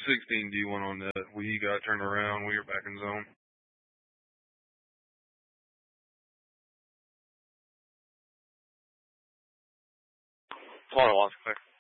16D1 on that. We got turned around. We were back in zone. Florida, lost quick.